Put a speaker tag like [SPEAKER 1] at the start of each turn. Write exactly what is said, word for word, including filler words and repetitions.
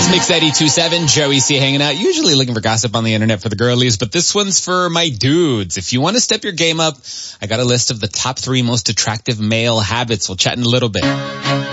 [SPEAKER 1] Mix eighty-two point seven, Joey C hanging out, usually looking for gossip on the internet for the girlies, but this one's for my dudes. If you want to step your game up, I got a list of the top three most attractive male habits. We'll chat in a little bit.